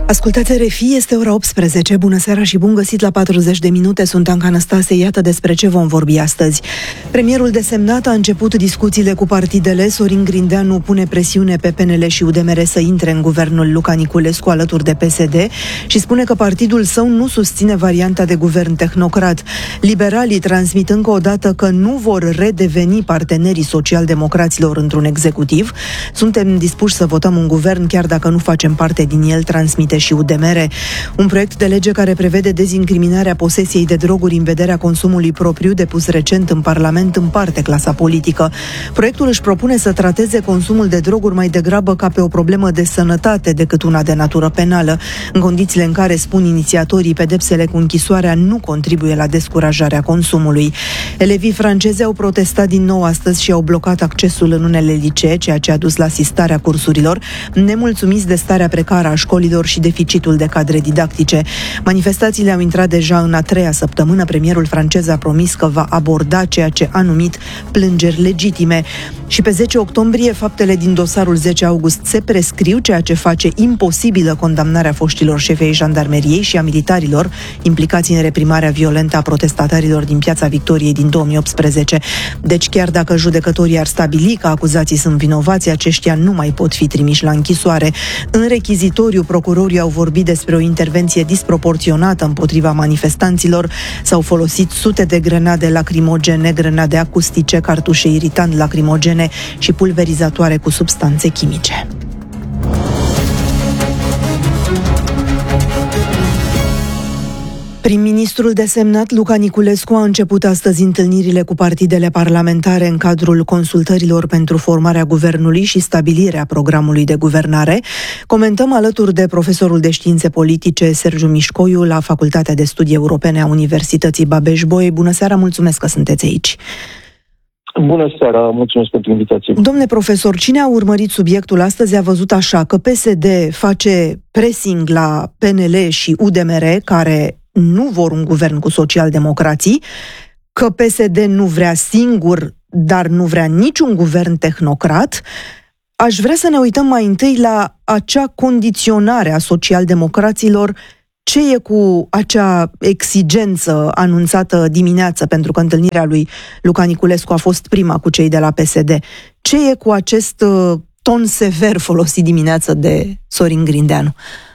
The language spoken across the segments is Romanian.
Ascultați RFI, este ora 18. Bună seara și bun găsit la 40 de minute. Sunt Anca Năstase, iată despre ce vom vorbi astăzi. Premierul desemnat a început discuțiile cu partidele. Sorin Grindeanu pune presiune pe PNL și UDMR să intre în guvernul Luca Niculescu alături de PSD și spune că partidul său nu susține varianta de guvern tehnocrat. Liberalii transmit încă o dată că nu vor redeveni partenerii social-democraților într-un executiv. Suntem dispuși să votăm un guvern chiar dacă nu facem parte din el, transmite și UDMR. Un proiect de lege care prevede dezincriminarea posesiei de droguri în vederea consumului propriu, depus recent în Parlament, împarte clasa politică. Proiectul își propune să trateze consumul de droguri mai degrabă ca pe o problemă de sănătate decât una de natură penală, în condițiile în care, spun inițiatorii, pedepsele cu închisoarea nu contribuie la descurajarea consumului. Elevii francezi au protestat din nou astăzi și au blocat accesul în unele licee, ceea ce a dus la asistarea cursurilor, nemulțumiți de starea precară a școlilor și deficitul de cadre didactice. Manifestațiile au intrat deja în a treia săptămână. Premierul francez a promis că va aborda ceea ce a numit plângeri legitime. Și pe 10 octombrie, faptele din dosarul 10 august se prescriu, ceea ce face imposibilă condamnarea foștilor șefei jandarmeriei și a militarilor implicați în reprimarea violentă a protestatarilor din Piața Victoriei din 2018. Deci, chiar dacă judecătorii ar stabili că acuzații sunt vinovați, aceștia nu mai pot fi trimiși la închisoare. În rechizitoriu, procurorii au vorbit despre o intervenție disproporționată împotriva manifestanților. S-au folosit sute de grenade lacrimogene, grenade acustice, cartușe iritant lacrimogene și pulverizatoare cu substanțe chimice. Prim-ministrul desemnat Luca Niculescu a început astăzi întâlnirile cu partidele parlamentare în cadrul consultărilor pentru formarea guvernului și stabilirea programului de guvernare. Comentăm alături de profesorul de științe politice Sergiu Mișcoiu la Facultatea de Studii Europene a Universității Babeș-Bolyai. Bună seara, mulțumesc că sunteți aici. Bună seara, mulțumesc pentru invitație. Domnule profesor, cine a urmărit subiectul astăzi a văzut așa că PSD face pressing la PNL și UDMR, care nu vor un guvern cu social-democrații, că PSD nu vrea singur, dar nu vrea niciun guvern tehnocrat. Aș vrea să ne uităm mai întâi la acea condiționare a social-democraților. Ce e cu acea exigență anunțată dimineață, pentru că întâlnirea lui Luca Niculescu a fost prima cu cei de la PSD? Ce e cu acest ton sever folosit dimineață de Sorin Grindeanu?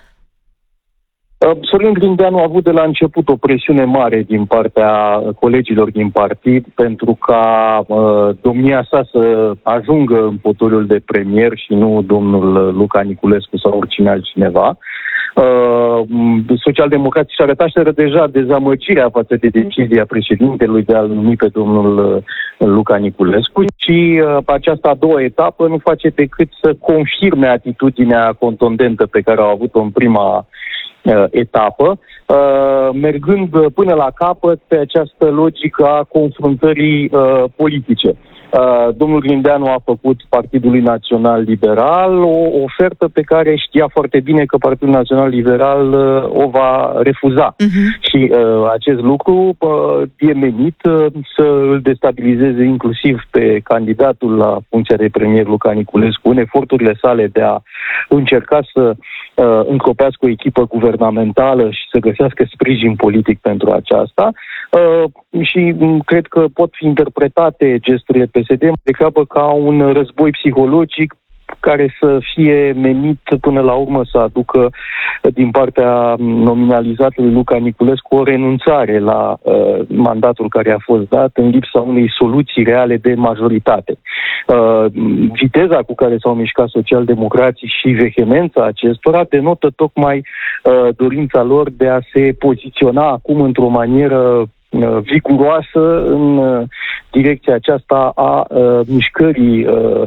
Sorin Grindeanu a avut de la început o presiune mare din partea colegilor din partid pentru ca domnia sa să ajungă în fotoliul de premier și nu domnul Luca Niculescu sau oricine altcineva. Socialdemocrații și arătaseră deja dezamăgirea față de decizia președintelui de a-l numi pe domnul Luca Niculescu și această a doua etapă nu face decât să confirme atitudinea contundentă pe care au avut-o în prima etapă, mergând până la capăt pe această logică a confruntării politice. Domnul Grindeanu a făcut Partidului Național Liberal o ofertă pe care știa foarte bine că Partidul Național Liberal o va refuza. Și acest lucru e menit să îl destabilizeze inclusiv pe candidatul la funcția de premier Luca Niculescu în eforturile sale de a încerca să încropească o echipă guvernamentală și să găsească sprijin politic pentru aceasta. Și cred că pot fi interpretate gesturile PSD mai degrabă ca un război psihologic care să fie menit până la urmă să aducă din partea nominalizatului Luca Niculescu o renunțare la mandatul care a fost dat în lipsa unei soluții reale de majoritate. Viteza cu care s-au mișcat social-democrații și vehemența acestora denotă tocmai dorința lor de a se poziționa acum într-o manieră viguroasă în direcția aceasta a mișcării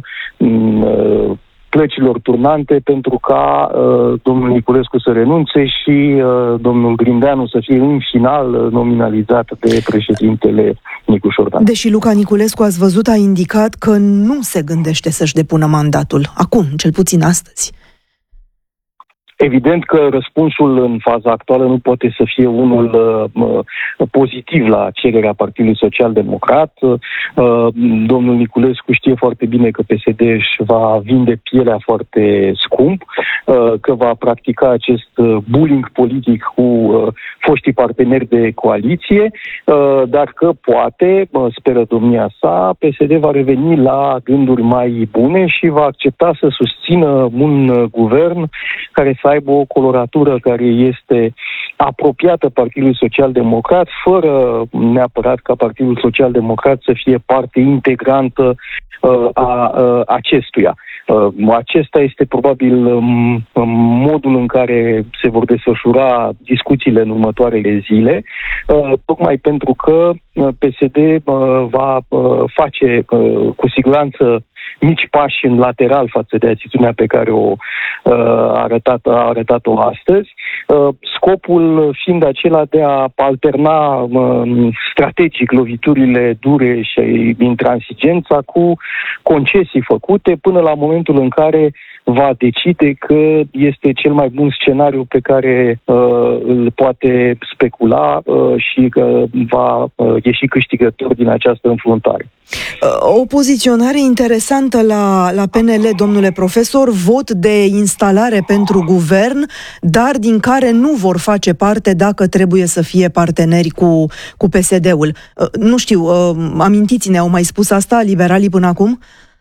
plăcilor turnante pentru ca domnul Niculescu să renunțe și domnul Grindeanu să fie în final nominalizat de președintele Nicu Șordan. Deși Luca Niculescu, ați văzut, a indicat că nu se gândește să-și depună mandatul. Acum, cel puțin astăzi. Evident că răspunsul în faza actuală nu poate să fie unul pozitiv la cererea Partidului Social-Democrat. Domnul Niculescu știe foarte bine că PSD își va vinde pielea foarte scump, că va practica acest bullying politic cu foștii parteneri de coaliție, dar că poate, speră domnia sa, PSD va reveni la gânduri mai bune și va accepta să susțină un guvern care să aibă o coloratură care este apropiată Partidului Social-Democrat, fără neapărat ca Partidul Social-Democrat să fie parte integrantă a acestuia. Acesta este probabil modul în care se vor desfășura discuțiile în următoarele zile, tocmai pentru că PSD va face cu siguranță mici pași în lateral față de atitudinea pe care a arătat-o astăzi, scopul fiind acela de a alterna strategic loviturile dure și intransigența cu concesii făcute până la momentul în care va decide că este cel mai bun scenariu pe care îl poate specula și că va ieși câștigător din această înfruntare. O poziționare interesantă la PNL, domnule profesor, vot de instalare pentru guvern, dar din care nu vor face parte dacă trebuie să fie parteneri cu PSD-ul. Nu știu, amintiți-ne, au mai spus asta liberalii până acum?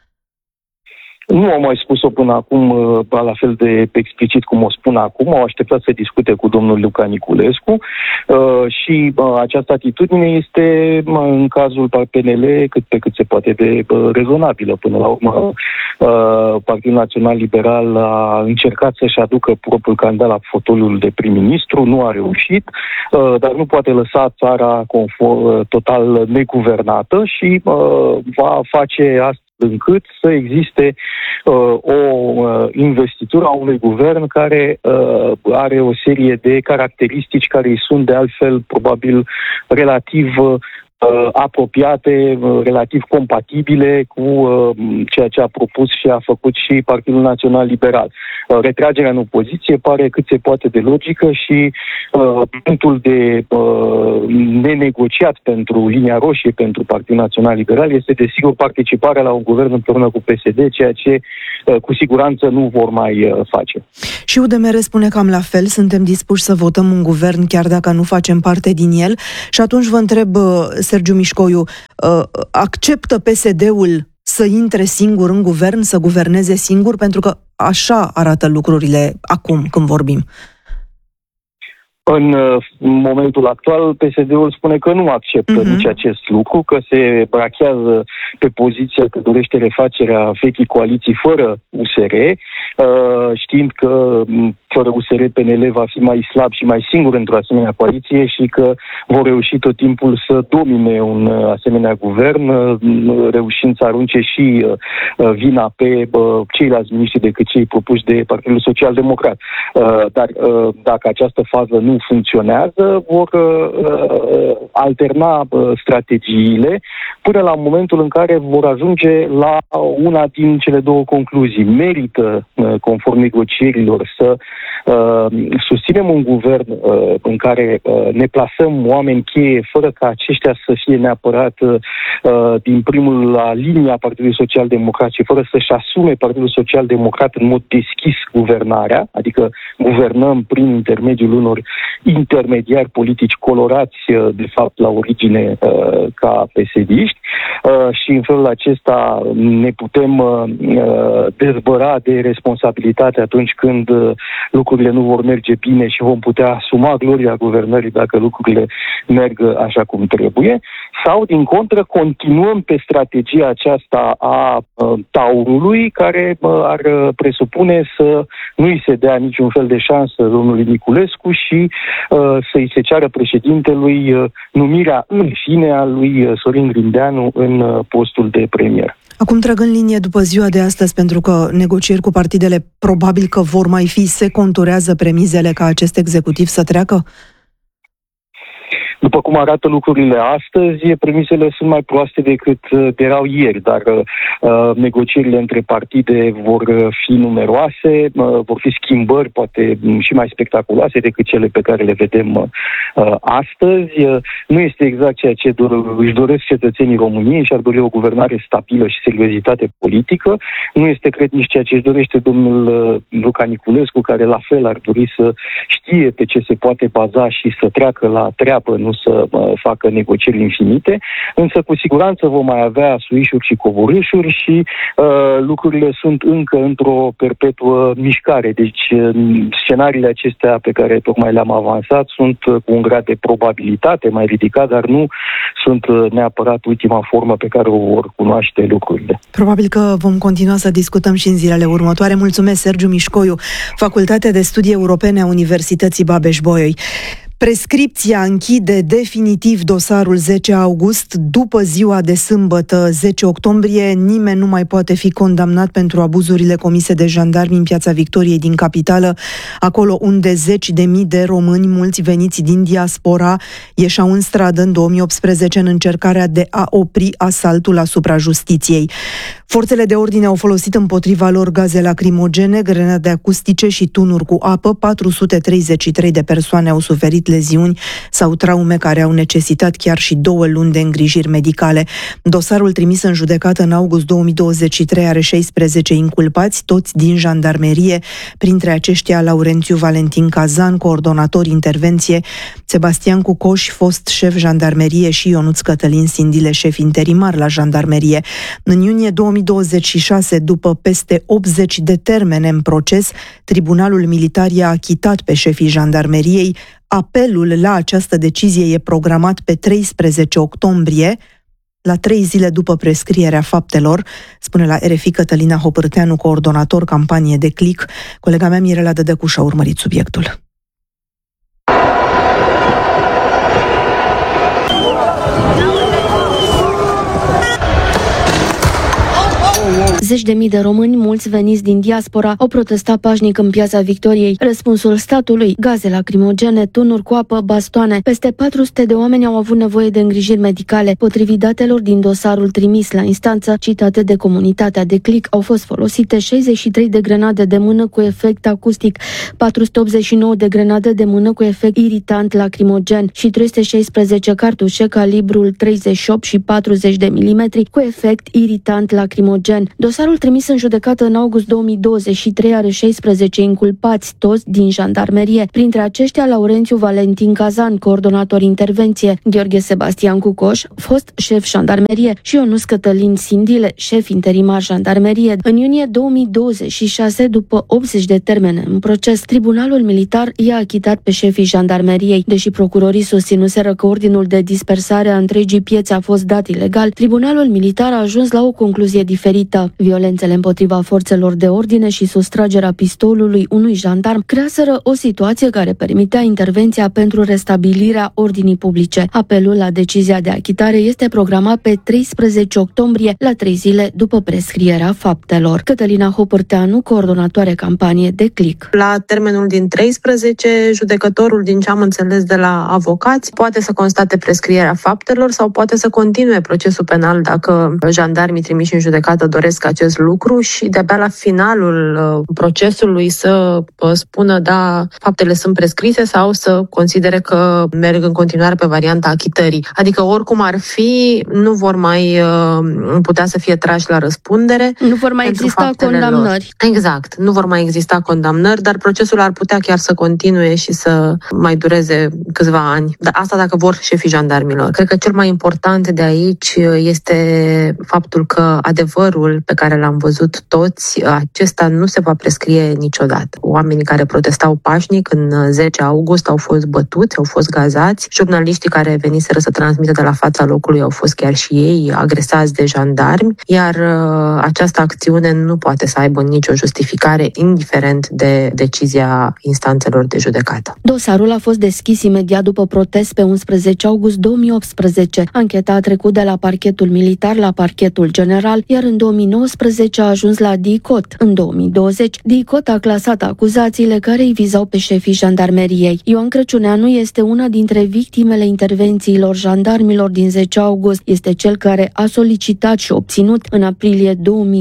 Nu au mai spus-o până acum la fel de explicit cum o spun acum. Au așteptat să discute cu domnul Luca Niculescu și această atitudine este în cazul PNL cât se poate de rezonabilă. Până la urmă, Partidul Național Liberal a încercat să-și aducă propriul candidat la fotoliul de prim-ministru, nu a reușit, dar nu poate lăsa țara total neguvernată și va face asta încât să existe o investitură a unui guvern care are o serie de caracteristici care îi sunt de altfel probabil relativ apropiate, relativ compatibile cu ceea ce a propus și a făcut și Partidul Național Liberal. Retragerea în opoziție pare cât se poate de logică și punctul de nenegociat pentru linia roșie pentru Partidul Național Liberal este desigur participarea la un guvern împreună cu PSD, ceea ce cu siguranță nu vor mai face. Și UDMR spune cam la fel, suntem dispuși să votăm un guvern chiar dacă nu facem parte din el. Și atunci vă întreb, Sergiu Mișcoiu, acceptă PSD-ul să intre singur în guvern, să guverneze singur? Pentru că așa arată lucrurile acum când vorbim. În momentul actual, PSD-ul spune că nu acceptă nici acest lucru, că se brachează pe poziția că dorește refacerea vechii coaliții fără USR, știind că fără USR PNL va fi mai slab și mai singur într-o asemenea coaliție și că vor reuși tot timpul să domine un asemenea guvern, reușind să arunce și vina pe ceilalți miniștri decât cei propuși de Partidul Social-Democrat. Dar dacă această fază nu funcționează, vor alterna strategiile până la momentul în care vor ajunge la una din cele două concluzii. Merită, conform negocierilor, să susținem un guvern în care ne plasăm oameni cheie fără ca aceștia să fie neapărat din primul la linia Partidului Social-Democrat și fără să-și asume Partidul Social-Democrat în mod deschis guvernarea, adică guvernăm prin intermediul unor intermediari politici colorați de fapt la origine ca PSD-iști și în felul acesta ne putem dezbăra de responsabilitate atunci când lucrurile nu vor merge bine și vom putea asuma gloria guvernării dacă lucrurile merg așa cum trebuie, sau din contră continuăm pe strategia aceasta a taurului care ar presupune să nu îi se dea niciun fel de șansă domnului Niculescu și să-i se ceară președintelui numirea în fine a lui Sorin Grindeanu în postul de premier. Acum trag în linie după ziua de astăzi, pentru că negocieri cu partidele probabil că vor mai fi, se conturează premizele ca acest executiv să treacă? După cum arată lucrurile astăzi, premisele sunt mai proaste decât erau ieri, dar negocierile între partide vor fi numeroase, vor fi schimbări poate și mai spectaculoase decât cele pe care le vedem astăzi. Nu este exact ceea ce își doresc cetățenii României și ar dori o guvernare stabilă și seriozitate politică. Nu este, cred, nici ceea ce își dorește domnul Luca Niculescu, care la fel ar dori să știe pe ce se poate baza și să treacă la treabă, nu să facă negocieri infinite, însă cu siguranță vom mai avea suișuri și coborâșuri și lucrurile sunt încă într-o perpetuă mișcare. Deci scenariile acestea pe care tocmai le-am avansat sunt cu un grad de probabilitate mai ridicat, dar nu sunt neapărat ultima formă pe care o vor cunoaște lucrurile. Probabil că vom continua să discutăm și în zilele următoare. Mulțumesc, Sergiu Mișcoiu, Facultatea de Studii Europene a Universității Babeș-Bolyai. Prescripția închide definitiv dosarul 10 august. După ziua de sâmbătă, 10 octombrie, nimeni nu mai poate fi condamnat pentru abuzurile comise de jandarmi în Piața Victoriei din capitală, acolo unde zeci de mii de români, mulți veniți din diaspora, ieșeau în stradă în 2018 în încercarea de a opri asaltul asupra justiției. Forțele de ordine au folosit împotriva lor gaze lacrimogene, grenade acustice și tunuri cu apă. 433 de persoane au suferit leziuni sau traume care au necesitat chiar și 2 luni de îngrijiri medicale. Dosarul trimis în judecată în august 2023 are 16 inculpați, toți din jandarmerie, printre aceștia Laurențiu Valentin Cazan, coordonator intervenție, Sebastian Cucoș, fost șef jandarmerie, și Ionuț Cătălin Sindile, șef interimar la jandarmerie. În iunie 2026, după peste 80 de termene în proces, Tribunalul Militar i-a achitat pe șefii jandarmeriei. Apelul la această decizie e programat pe 13 octombrie, la 3 zile după prescrierea faptelor, spune la RFI Cătălina Hopârteanu, coordonator campanie de Click. Colega mea Mirela Dădăcuș a urmărit subiectul. Zeci de mii de români, mulți veniți din diaspora, au protestat pașnic în Piața Victoriei. Răspunsul statului: gaze lacrimogene, tunuri cu apă, bastoane. Peste 400 de oameni au avut nevoie de îngrijiri medicale. Potrivit datelor din dosarul trimis la instanță, citate de comunitatea de Click, au fost folosite 63 de grenade de mână cu efect acustic, 489 de grenade de mână cu efect iritant lacrimogen și 316 cartușe calibrul 38 și 40 de milimetri cu efect iritant lacrimogen. Dosarul trimis în judecată în august 2023 are 16 inculpați, toți din jandarmerie. Printre aceștia Laurențiu Valentin Cazan, coordonator intervenție, Gheorghe Sebastian Cucoș, fost șef jandarmerie, și Ionuț Cătălin Sindile, șef interimar jandarmerie. În iunie 2026, după 80 de termene în proces, Tribunalul Militar i-a achitat pe șefii jandarmeriei. Deși procurorii susținuseră că ordinul de dispersare a întregii piețe a fost dat ilegal, Tribunalul Militar a ajuns la o concluzie diferită. Violențele împotriva forțelor de ordine și sustragerea pistolului unui jandarm creaseră o situație care permitea intervenția pentru restabilirea ordinii publice. Apelul la decizia de achitare este programat pe 13 octombrie, la 3 zile după prescrierea faptelor. Cătălina Hopârteanu, coordonatoare campanie de Click. La termenul din 13, judecătorul, din ce am înțeles de la avocați, poate să constate prescrierea faptelor sau poate să continue procesul penal dacă jandarmii trimiși în judecată doresc acest lucru și de-abia la finalul procesului să spună da, faptele sunt prescrise sau să considere că merg în continuare pe varianta achitării. Adică oricum ar fi, nu vor mai putea să fie trași la răspundere. Nu vor mai exista condamnări. Exact, nu vor mai exista condamnări, dar procesul ar putea chiar să continue și să mai dureze câțiva ani. Dar asta dacă vor șefii jandarmilor. Cred că cel mai important de aici este faptul că adevărul pe care l-am văzut toți, acesta nu se va prescrie niciodată. Oamenii care protestau pașnic în 10 august au fost bătuți, au fost gazați. Jurnaliștii care veniseră să transmită de la fața locului au fost chiar și ei agresați de jandarmi, iar această acțiune nu poate să aibă nicio justificare, indiferent de decizia instanțelor de judecată. Dosarul a fost deschis imediat după protest pe 11 august 2018. Ancheta a trecut de la parchetul militar la parchetul general, iar în 2019 2019 a ajuns la DICOT. În 2020, DICOT a clasat acuzațiile care îi vizau pe șefii jandarmeriei. Ioan Crăciuneanu este una dintre victimele intervențiilor jandarmilor din 10 august. Este cel care a solicitat și obținut în aprilie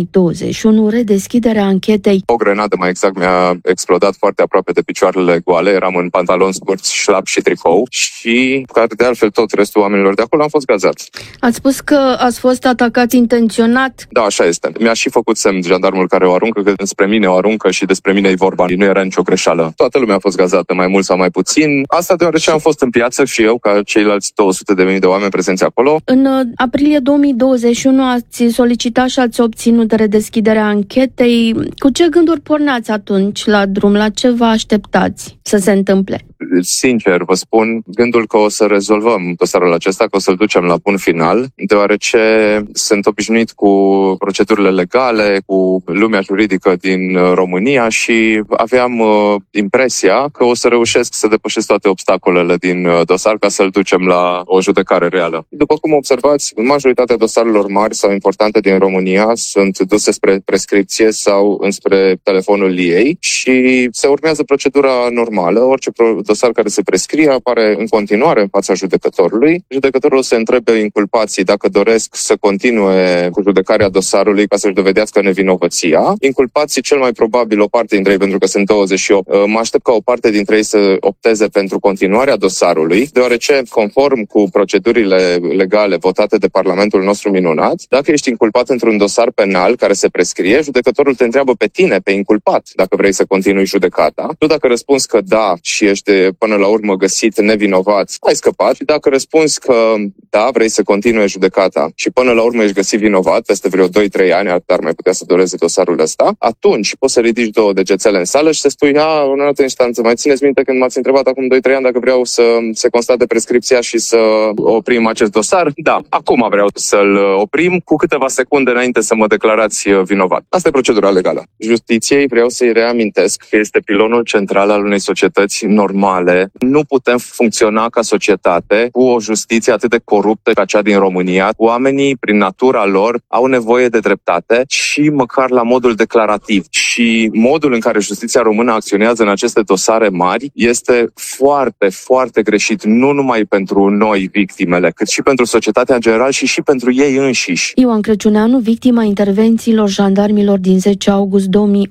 2021 redeschiderea anchetei. O grenadă, mai exact, mi-a explodat foarte aproape de picioarele goale. Eram în pantaloni scurți, șlap și tricou și, care de altfel tot restul oamenilor de acolo, am fost gazat. Ați spus că ați fost atacați intenționat? Da, așa este. Mi-a și făcut semn jandarmul care o aruncă, că spre mine o aruncă și despre mine e vorba. Nu era nicio greșeală. Toată lumea a fost gazată, mai mult sau mai puțin. Asta deoarece am fost în piață și eu, ca ceilalți 200.000 de oameni prezenți acolo. În aprilie 2021 ați solicitat și ați obținut redeschiderea anchetei. Cu ce gânduri porneați atunci la drum? La ce vă așteptați să se întâmple? Sincer, vă spun, gândul că o să rezolvăm dosarul acesta, că o să-l ducem la bun final, deoarece sunt obișnuit cu procedurile legale, cu lumea juridică din România și aveam impresia că o să reușesc să depășesc toate obstacolele din dosar ca să-l ducem la o judecare reală. După cum observați, majoritatea dosarelor mari sau importante din România sunt duse spre prescripție sau înspre telefonul ei și se urmează procedura normală. Orice dosar care se prescrie apare în continuare în fața judecătorului. Judecătorul o să întrebe inculpații dacă doresc să continue cu judecarea dosarului ca să-și dovedească nevinovăția. Inculpații, cel mai probabil, o parte dintre ei, pentru că sunt 28, mă aștept ca o parte dintre ei să opteze pentru continuarea dosarului, deoarece, conform cu procedurile legale votate de Parlamentul nostru minunat, dacă ești inculpat într-un dosar penal care se prescrie, judecătorul te întreabă pe tine, pe inculpat, dacă vrei să continui judecata. Tu, dacă răspunzi că da și ești până la urmă găsit nevinovat, ai scăpat. Și dacă răspunzi că da, vrei să continue judecata și până la urmă ești găsit vinovat, peste vreo 2-3 ani ar mai putea să dureze dosarul ăsta, atunci poți să ridici 2 degețele în sală și să spui, în altă instanță, mai țineți minte când m-ați întrebat acum 2-3 ani dacă vreau să se constate prescripția și să oprim acest dosar? Da, acum vreau să-l oprim cu câteva secunde înainte să mă declarați vinovat. Asta e procedura legală. Justiției vreau să-i reamintesc că este pilonul central al unei societăți normale. Nu putem funcționa ca societate cu o justiție atât de coruptă ca cea din România. Oamenii, prin natura lor, au nevoie de dreptate și măcar la modul declarativ. Și modul în care justiția română acționează în aceste dosare mari este foarte, foarte greșit, nu numai pentru noi, victimele, cât și pentru societatea în general și pentru ei înșiși. Ioan Crăciuneanu, victima intervențiilor jandarmilor din 10 august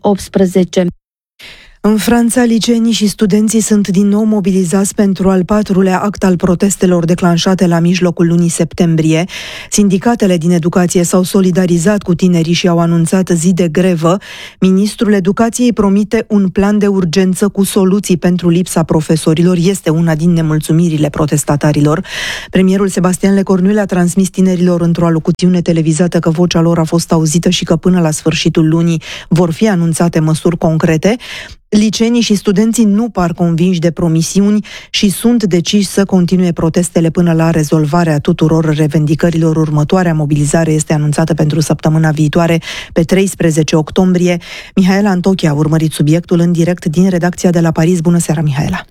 2018. În Franța, liceenii și studenții sunt din nou mobilizați pentru al 4-lea act al protestelor declanșate la mijlocul lunii septembrie. Sindicatele din educație s-au solidarizat cu tinerii și au anunțat zi de grevă. Ministrul Educației promite un plan de urgență cu soluții pentru lipsa profesorilor. Este una din nemulțumirile protestatarilor. Premierul Sebastian Lecornu a transmis tinerilor într-o alocuțiune televizată că vocea lor a fost auzită și că până la sfârșitul lunii vor fi anunțate măsuri concrete. Liceenii și studenții nu par convinși de promisiuni și sunt deciși să continue protestele până la rezolvarea tuturor revendicărilor. Următoarea mobilizare este anunțată pentru săptămâna viitoare, pe 13 octombrie. Mihaela Antochia a urmărit subiectul în direct din redacția de la Paris. Bună seara, Mihaela!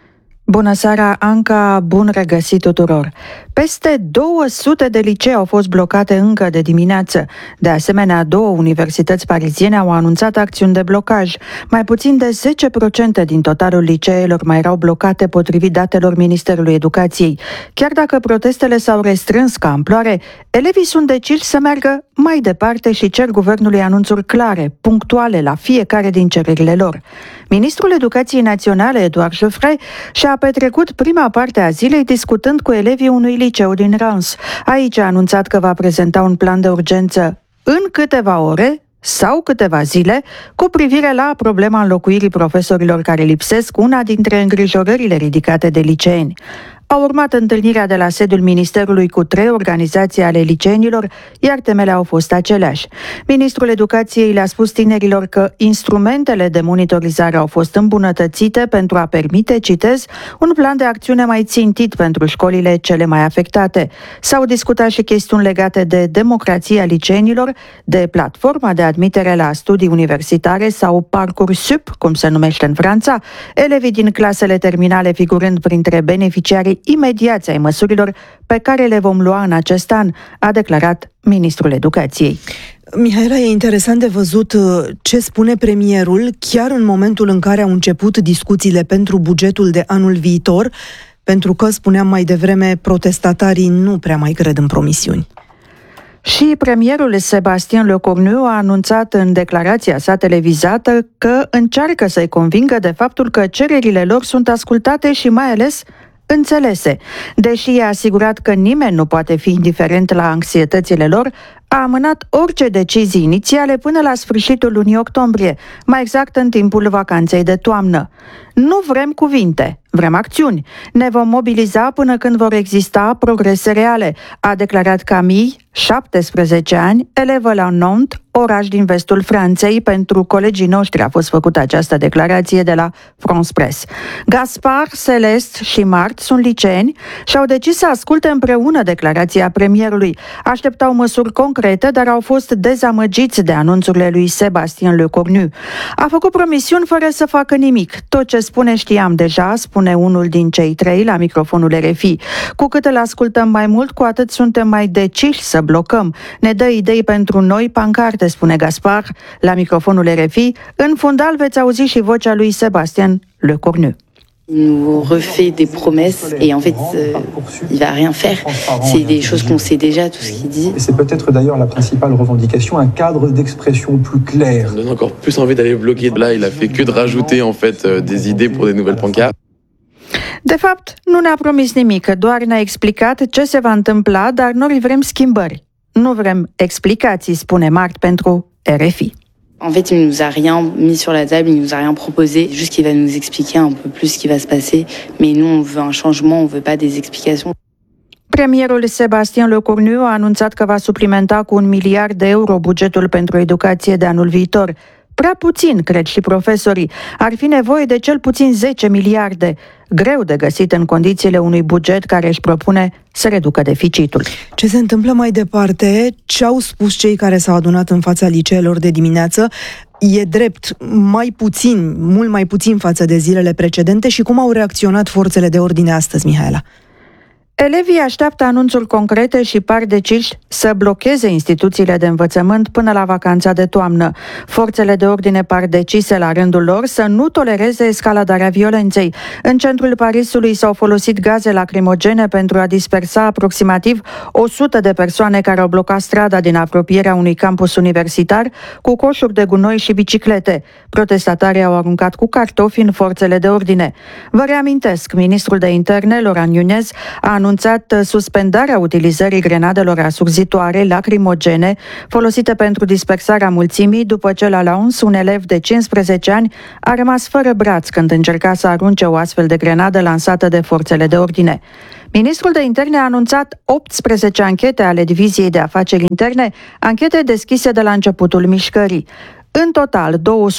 Bună seara, Anca, bun regăsit tuturor! Peste 200 de licee au fost blocate încă de dimineață. De asemenea, 2 universități pariziene au anunțat acțiuni de blocaj. Mai puțin de 10% din totalul liceelor mai erau blocate potrivit datelor Ministerului Educației. Chiar dacă protestele s-au restrâns ca amploare, elevii sunt deciși să meargă mai departe și cer guvernului anunțuri clare, punctuale la fiecare din cererile lor. Ministrul Educației Naționale, Eduard Geoffrey, și-a petrecut prima parte a zilei discutând cu elevii unui liceu din Reims. Aici a anunțat că va prezenta un plan de urgență în câteva ore sau câteva zile cu privire la problema înlocuirii profesorilor care lipsesc, una dintre îngrijorările ridicate de liceeni. A urmat întâlnirea de la sediul Ministerului cu 3 organizații ale liceenilor, iar temele au fost aceleași. Ministrul Educației le-a spus tinerilor că instrumentele de monitorizare au fost îmbunătățite pentru a permite, citez, un plan de acțiune mai țintit pentru școlile cele mai afectate. S-au discutat și chestiuni legate de democrația liceenilor, de platforma de admitere la studii universitare sau Parcoursup, cum se numește în Franța, elevii din clasele terminale figurând printre beneficiarii imediați ai măsurilor pe care le vom lua în acest an, a declarat Ministrul Educației. Mihaela, e interesant de văzut ce spune premierul chiar în momentul în care au început discuțiile pentru bugetul de anul viitor, pentru că, spuneam mai devreme, protestatarii nu prea mai cred în promisiuni. Și premierul Sébastien Lecornu a anunțat în declarația sa televizată că încearcă să-i convingă de faptul că cererile lor sunt ascultate și mai ales înțelese. Deși i-a asigurat că nimeni nu poate fi indiferent la anxietățile lor, a amânat orice decizii inițiale până la sfârșitul lunii octombrie, mai exact în timpul vacanței de toamnă. Nu vrem cuvinte, vrem acțiuni. Ne vom mobiliza până când vor exista progrese reale, a declarat Camille, 17 ani, elevă la Nantes, oraș din vestul Franței. Pentru colegii noștri a fost făcută această declarație de la France Press. Gaspard, Celeste și Mart sunt liceeni și au decis să asculte împreună declarația premierului. Așteptau măsuri concrete, dar au fost dezamăgiți de anunțurile lui Sébastien Lecornu. A făcut promisiuni fără să facă nimic. Tot ce spune știam deja, spune unul din cei trei la microfonul RFI. Cu cât îl ascultăm mai mult, cu atât suntem mai deciși să blocăm. Ne dă idei pentru noi pancarte, spune Gaspard la microfonul RFI. În fundal veți auzi și vocea lui Sébastien Lecornu. Il nous refait des promesses et en fait il va rien faire. C'est des choses qu'on sait déjà, tout ce qu'il dit. Et c'est peut-être d'ailleurs la principale revendication, un cadre d'expression plus clair. Ça donne encore plus envie d'aller bloquer. Là, il a fait que de rajouter en fait des idées pour des nouvelles pancartes. De fapt, nu ne-a promis nimic, doar ne-a explicat ce se va întâmpla, dar noi vrem schimbări. Nu vrem explicații, spune Mart pentru RFI. En fait, il nous a rien mis sur la table, il nous a rien proposé, juste qu'il va nous expliquer un peu plus ce qui va se passer. Mais nous, on veut un changement, on veut pas des explications. Premierul Sébastien Lecornu a anunțat că va suplimenta cu 1 miliard de euro bugetul pentru educație de anul viitor. Prea puțin, cred și profesorii. Ar fi nevoie de cel puțin 10 miliarde. Greu de găsit în condițiile unui buget care își propune să reducă deficitul. Ce se întâmplă mai departe? Ce au spus cei care s-au adunat în fața liceelor de dimineață? E drept, mai puțin, mult mai puțin față de zilele precedente și cum au reacționat forțele de ordine astăzi, Mihaela? Elevii așteaptă anunțuri concrete și par deciși să blocheze instituțiile de învățământ până la vacanța de toamnă. Forțele de ordine par decise la rândul lor să nu tolereze escaladarea violenței. În centrul Parisului s-au folosit gaze lacrimogene pentru a dispersa aproximativ 100 de persoane care au blocat strada din apropierea unui campus universitar cu coșuri de gunoi și biciclete. Protestatarii au aruncat cu cartofi în forțele de ordine. Vă reamintesc, ministrul de interne, Laurent Nunez, a anunțat suspendarea utilizării grenadelor asurzitoare lacrimogene folosite pentru dispersarea mulțimii după ce la Lens un elev de 15 ani a rămas fără braț când încerca să arunce o astfel de grenadă lansată de forțele de ordine. Ministrul de interne a anunțat 18 anchete ale Diviziei de Afaceri Interne, anchete deschise de la începutul mișcării. În total,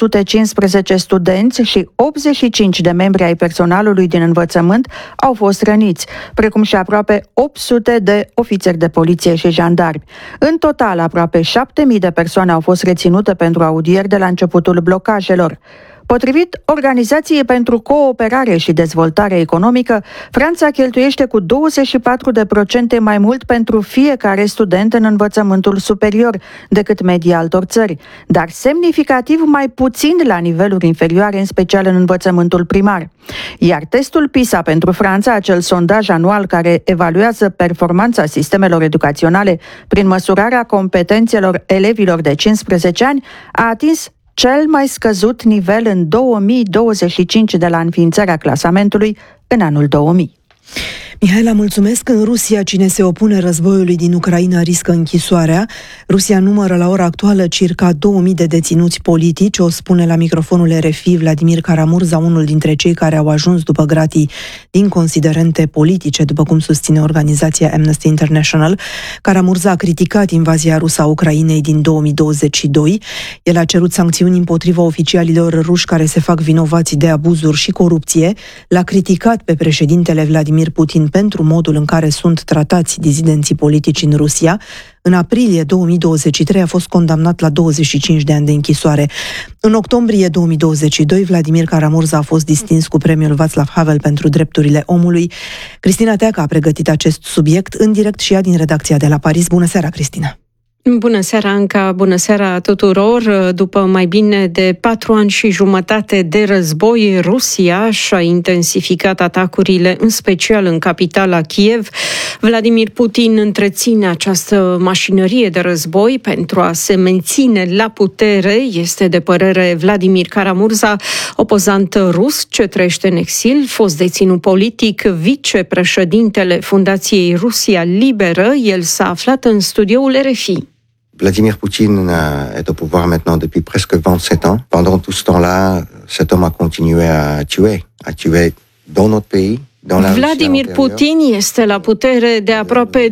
215 studenți și 85 de membri ai personalului din învățământ au fost răniți, precum și aproape 800 de ofițeri de poliție și jandarmi. În total, aproape 7.000 de persoane au fost reținute pentru audieri de la începutul blocajelor. Potrivit Organizației pentru Cooperare și Dezvoltare Economică, Franța cheltuiește cu 24% mai mult pentru fiecare student în învățământul superior decât media altor țări, dar semnificativ mai puțin la niveluri inferioare, în special în învățământul primar. Iar testul PISA pentru Franța, acel sondaj anual care evaluează performanța sistemelor educaționale prin măsurarea competențelor elevilor de 15 ani, a atins cel mai scăzut nivel în 2025 de la înființarea clasamentului în anul 2000. Mihaela, mulțumesc. În Rusia, cine se opune războiului din Ucraina riscă închisoarea. Rusia numără la ora actuală circa 2000 de deținuți politici, o spune la microfonul RFI Vladimir Karamurza, unul dintre cei care au ajuns după gratii din considerente politice, după cum susține organizația Amnesty International. Karamurza a criticat invazia rusă a Ucrainei din 2022. El a cerut sancțiuni împotriva oficialilor ruși care se fac vinovați de abuzuri și corupție. L-a criticat pe președintele Vladimir Putin pentru modul în care sunt tratați dizidenții politici în Rusia. În aprilie 2023 a fost condamnat la 25 de ani de închisoare. În octombrie 2022, Vladimir Karamurza a fost distins cu premiul Václav Havel pentru drepturile omului. Cristina Teaca a pregătit acest subiect în direct și ea din redacția de la Paris. Bună seara, Cristina! Bună seara, Anca, bună seara tuturor. După mai bine de 4 ani și jumătate de război, Rusia și-a intensificat atacurile, în special în capitala Kiev. Vladimir Putin întreține această mașinărie de război pentru a se menține la putere, este de părere Vladimir Kara-Murza, opozant rus ce trăiește în exil, fost deținut politic, vicepreședintele Fundației Rusia Liberă. El s-a aflat în studioul RFI. Vladimir Poutine est au pouvoir maintenant depuis presque 27 ans. Pendant tout ce temps-là, cet homme a continué à tuer dans notre pays. Vladimir Putin este la putere de aproape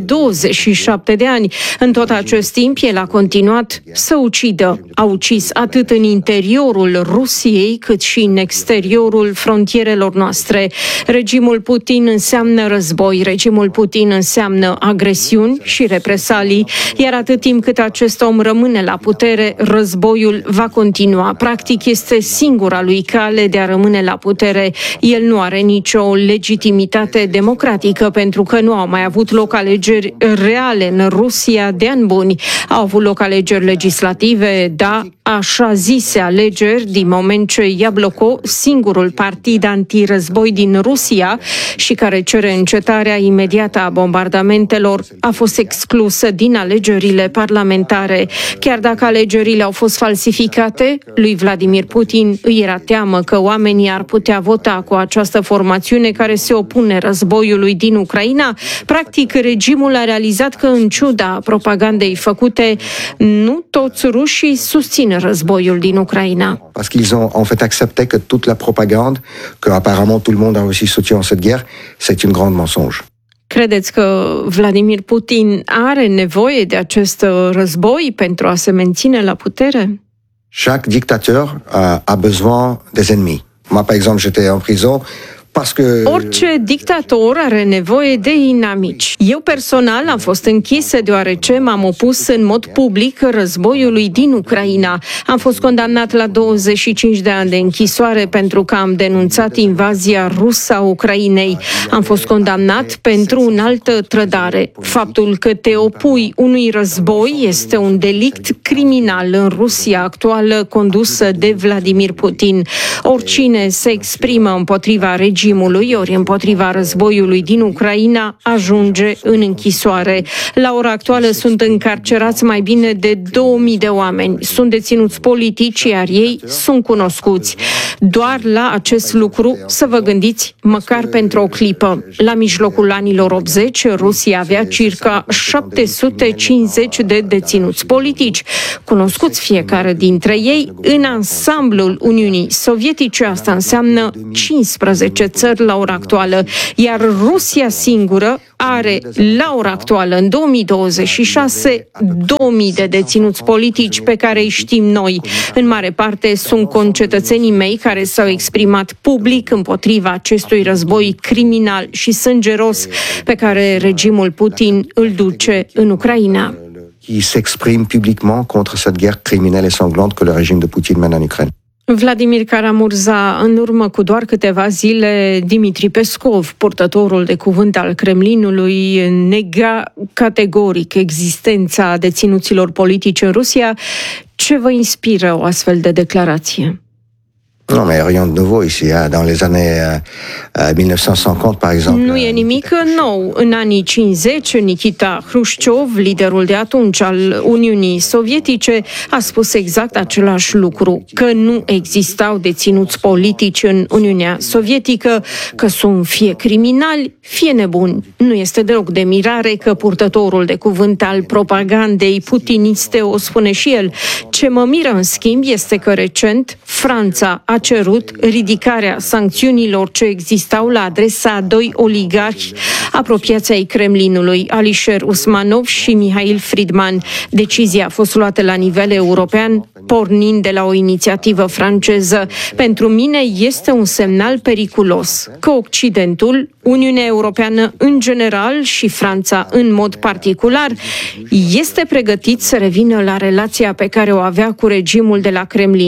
27 de ani. În tot acest timp, el a continuat să ucidă. A ucis atât în interiorul Rusiei, cât și în exteriorul frontierelor noastre. Regimul Putin înseamnă război, regimul Putin înseamnă agresiuni și represalii, iar atât timp cât acest om rămâne la putere, războiul va continua. Practic, este singura lui cale de a rămâne la putere. El nu are nicio legitimitate democratică, pentru că nu au mai avut loc alegeri reale în Rusia de ani buni. Au avut loc alegeri legislative, da, așa zise alegeri, din moment ce Iabloko, singurul partid antirăzboi din Rusia și care cere încetarea imediată a bombardamentelor, a fost exclusă din alegerile parlamentare. Chiar dacă alegerile au fost falsificate, lui Vladimir Putin îi era teamă că oamenii ar putea vota cu această formațiune care se opune războiului din Ucraina. Practic, regimul a realizat că, în ciuda propagandei făcute, nu toți rușii susțin războiul din Ucraina. Parce qu'ils ont en fait accepté que toute la propagande, que apparemment tout le monde a aussi soutenu en cette guerre, c'est une grande mensonge. Credeți că Vladimir Putin are nevoie de acest război pentru a se menține la putere? Chaque dictateur a besoin des ennemis. Moi, par exemple, j'étais en prison. Orice dictator are nevoie de inamici. Eu personal am fost închisă deoarece m-am opus în mod public războiului din Ucraina. Am fost condamnat la 25 de ani de închisoare pentru că am denunțat invazia rusă a Ucrainei. Am fost condamnat pentru înaltă trădare. Faptul că te opui unui război este un delict criminal în Rusia actuală condusă de Vladimir Putin. Oricine se exprimă împotriva regimului ori împotriva războiului din Ucraina ajunge în închisoare. La ora actuală sunt încarcerați mai bine de 2000 de oameni. Sunt deținuți politici, iar ei sunt cunoscuți. Doar la acest lucru să vă gândiți măcar pentru o clipă. La mijlocul anilor 80, Rusia avea circa 750 de deținuți politici, cunoscuți fiecare dintre ei. În ansamblul Uniunii Sovietice asta înseamnă 15 țări la ora actuală, iar Rusia singură are la ora actuală, în 2026, 2000 de deținuți politici pe care îi știm noi. În mare parte sunt concetățenii mei care s-au exprimat public împotriva acestui război criminal și sângeros pe care regimul Putin îl duce în Ucraina. Qui s'exprime publiquement contre cette guerre criminelle et sanglante que le régime de Poutine mène en Ukraine. Vladimir Kara-Murza, în urmă cu doar câteva zile, Dimitri Peskov, purtătorul de cuvânt al Kremlinului, nega categoric existența deținuților politici în Rusia. Ce vă inspiră o astfel de declarație? Non, mais rien de nouveau ici. Dans les années 1950, par exemple. Nu e nimic nou. În anii 50, Nikita Hrușciov, liderul de atunci al Uniunii Sovietice, a spus exact același lucru, că nu existau deținuți politici în Uniunea Sovietică, că sunt fie criminali, fie nebuni. Nu este deloc de mirare că purtătorul de cuvânt al propagandei putiniste o spune și el. Ce mă miră, în schimb, este că recent Franța a cerut ridicarea sancțiunilor ce existau la adresa a 2 oligarhi apropiați ai Kremlinului, Alisher Usmanov și Mihail Friedman. Decizia a fost luată la nivel european, pornind de la o inițiativă franceză. Pentru mine este un semnal periculos că Occidentul, Uniunea Europeană în general și Franța în mod particular, este pregătit să revină la relația pe care o avea cu regimul de la Kremlin.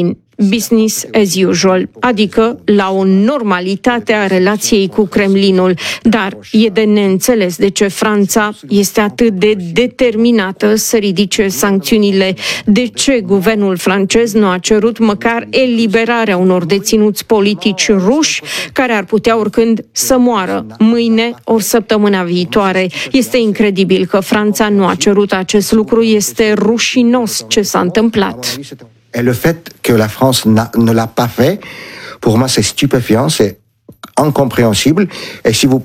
business as usual, adică la o normalitate a relației cu Kremlinul. Dar e de neînțeles de ce Franța este atât de determinată să ridice sancțiunile. De ce guvernul francez nu a cerut măcar eliberarea unor deținuți politici ruși care ar putea oricând să moară mâine ori săptămâna viitoare? Este incredibil că Franța nu a cerut acest lucru, este rușinos ce s-a întâmplat. Et le fait que la France ne l'a pas fait, pour moi c'est stupéfiant, c'est incompréhensible, et si vous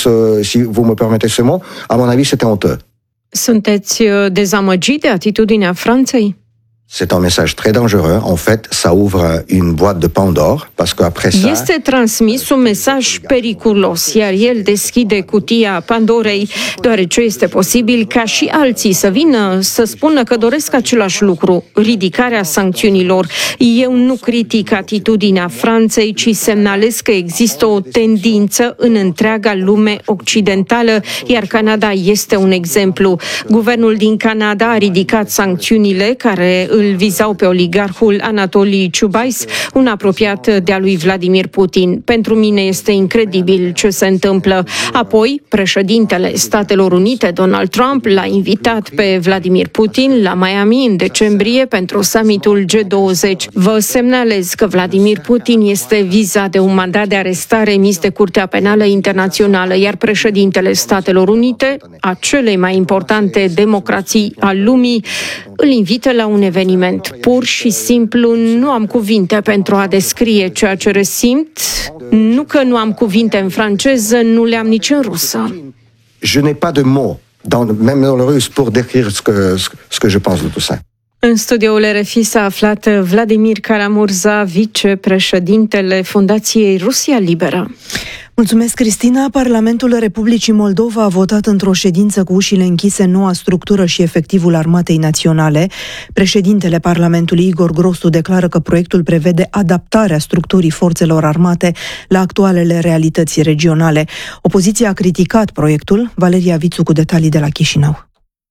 me permettez ce mot, à mon avis c'était honteux. Sunteți dezamăgit de atitudinea Franței? C'est un message très dangereux. En fait, ça ouvre une boîte de Pandore, parce qu'après ça... Este transmis un mesaj periculos, iar el deschide cutia Pandorei, deoarece este posibil ca și alții să vină să spună că doresc același lucru, ridicarea sancțiunilor. Eu nu critic atitudinea Franței, ci semnalez că există o tendință în întreaga lume occidentală, iar Canada este un exemplu. Guvernul din Canada a ridicat sancțiunile care îl vizau pe oligarhul Anatolii Ciubais, un apropiat de-a lui Vladimir Putin. Pentru mine este incredibil ce se întâmplă. Apoi, președintele Statelor Unite, Donald Trump, l-a invitat pe Vladimir Putin la Miami în decembrie pentru summitul G20. Vă semnalez că Vladimir Putin este vizat de un mandat de arestare emis de Curtea Penală Internațională, iar președintele Statelor Unite, a celei mai importante democrații al lumii, îl invită la un eveniment. Pur și simplu nu am cuvinte pentru a descrie ceea ce resimt. Nu că nu am cuvinte în franceză, nu le am nici în rusă. Je n'ai pas de mots, même dans le russe, pour décrire ce que je pense de tout ça. În studioul RFI s-a aflat Vladimir Karamurza, vicepreședintele Fundației Rusia Liberă. Mulțumesc, Cristina. Parlamentul Republicii Moldova a votat într-o ședință cu ușile închise noua structură și efectivul Armatei Naționale. Președintele Parlamentului, Igor Grosu, declară că proiectul prevede adaptarea structurii forțelor armate la actualele realități regionale. Opoziția a criticat proiectul. Valeria Vițu cu detalii de la Chișinău.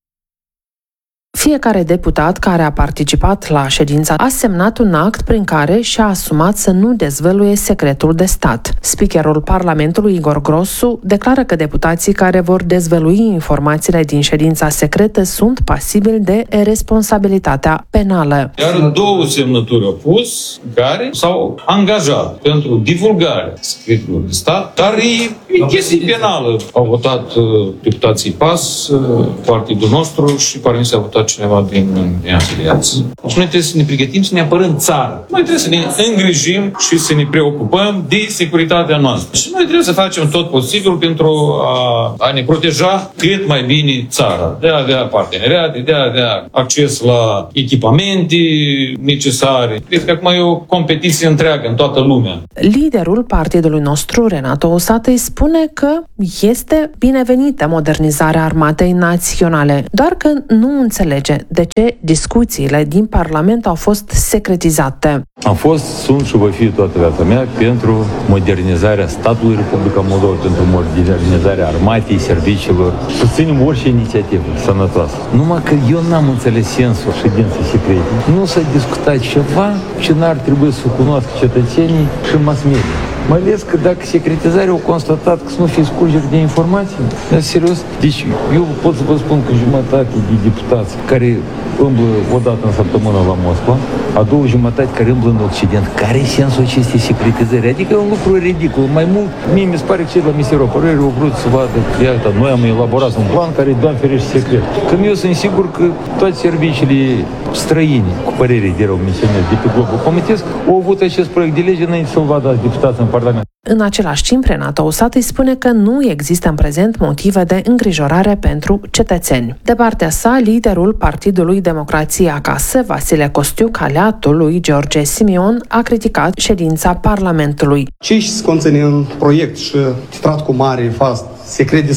Fiecare deputat care a participat la ședință a semnat un act prin care și-a asumat să nu dezvăluie secretul de stat. Speakerul Parlamentului, Igor Grosu, declară că deputații care vor dezvălui informațiile din ședința secretă sunt pasibili de responsabilitatea penală. Iar două semnături au pus care s-au angajat pentru divulgarea secretului de stat, dar e chestie penală. Au votat deputații PAS, partidul nostru și parcă a votat cineva din afiliați. Deci noi trebuie să ne pregătim să ne apărăm țara. Noi trebuie să ne îngrijim și să ne preocupăm de securitatea noastră. Și noi trebuie să facem tot posibil pentru a ne proteja cât mai bine țara. De a avea parteneriate, de a avea acces la echipamente necesare. Cred că acum e o competiție întreagă în toată lumea. Liderul partidului nostru, Renato Usatăi, spune că este binevenită modernizarea Armatei Naționale, doar că nu înțelege de ce discuțiile din Parlament au fost secretizate. Am fost, sunt și voi fi toată viața mea pentru modernizarea statului Republica Moldova, pentru modernizarea armatei, serviciilor. Susținem orice inițiativă sănătoasă. Numai că eu n-am înțeles sensul ședinței secrete. Nu s-a discutat ceva ce n-ar trebui să cunoască cetățenii și mass media. Mai ales că dacă secretizarea au constatat că să nu fie scurgeri de informații. Dar serios, deci eu pot să vă spun că jumătate de deputați care umblă o dată în săptămână la Moscova, a doua jumătate care umblă în Occident. Care e sensul acestei secretizări? Adică e un lucru ridicol. Mai mult, mie mi se pare că cei de la Ministerul Apărării au vrut să vadă că iată, noi am elaborat un plan care e, Doamne ferește, secret. Când eu sunt sigur că toate serviciile străine, cu părere de rău menționez, de pe globul pământesc, au avut acest proiect de lege înainte să-l vadă deputați în Parlament. În același timp, Renato Usatăi spune că nu există în prezent motive de îngrijorare pentru cetățeni. De partea sa, liderul Partidului Democrație Acasă, Vasile Costiuc, aliatul lui George Simion, a criticat ședința Parlamentului. Ce se conține în proiect și titrat cu mare fast, secret de stat,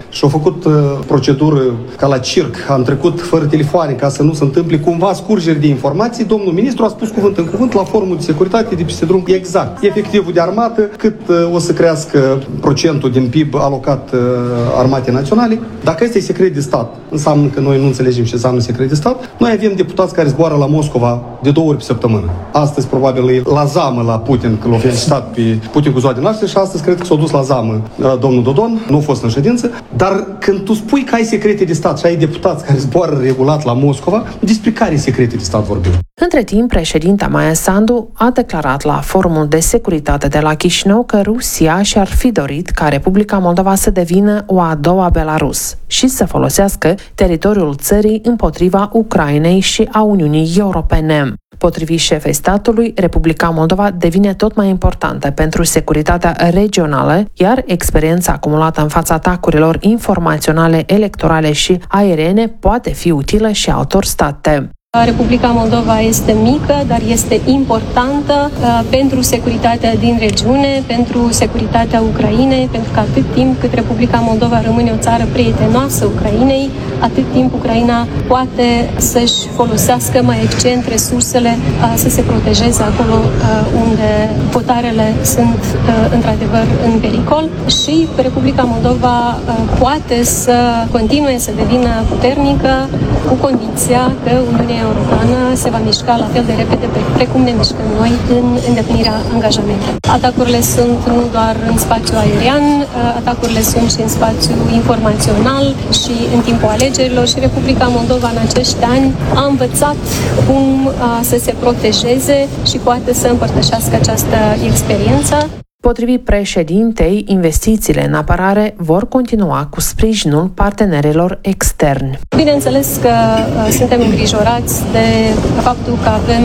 și-au făcut procedură ca la circ, am trecut fără telefoane ca să nu se întâmple cumva scurgeri de informații. Domnul ministru a spus cuvânt în cuvânt la forumul de securitate de peste drum exact efectivul de armată, cât o să crească procentul din PIB alocat armatei naționale. Dacă este secret de stat, înseamnă că noi nu înțelegem ce înseamnă secret de stat. Noi avem deputați care zboară la Moscova de 2 ori pe săptămână. Astăzi probabil e la zamă la Putin, că l-a felicitat pe Putin cu ziua de naștere, și astăzi cred că s-a dus la zamă domnul Dodon, nu a fost în ședință. Dar când tu spui că ai secrete de stat și ai deputați care zboară regulat la Moscova, despre care secrete de stat vorbim? Între timp, președinta Maia Sandu a declarat la Forumul de Securitate de la Chișinău că Rusia și-ar fi dorit ca Republica Moldova să devină o a doua Belarus și să folosească teritoriul țării împotriva Ucrainei și a Uniunii Europene. Potrivit șefei statului, Republica Moldova devine tot mai importantă pentru securitatea regională, iar experiența acumulată în fața atacurilor informaționale, electorale și aeriene poate fi utilă și altor state. Republica Moldova este mică, dar este importantă pentru securitatea din regiune, pentru securitatea Ucrainei, pentru că atât timp cât Republica Moldova rămâne o țară prietenoasă Ucrainei, atât timp Ucraina poate să-și folosească mai eficient resursele, să se protejeze acolo unde potarele sunt într-adevăr în pericol, și Republica Moldova poate să continue să devină puternică cu condiția că Uniunea Europeană se va mișca la fel de repede precum ne mișcăm noi în îndeplinirea angajamentelor. Atacurile sunt nu doar în spațiu aerian, atacurile sunt și în spațiu informațional și în timpul alegerilor, și Republica Moldova în acești ani a învățat cum să se protejeze și poate să împărtășească această experiență. Potrivit președintei, investițiile în apărare vor continua cu sprijinul partenerilor externi. Bineînțeles că suntem îngrijorați de faptul că avem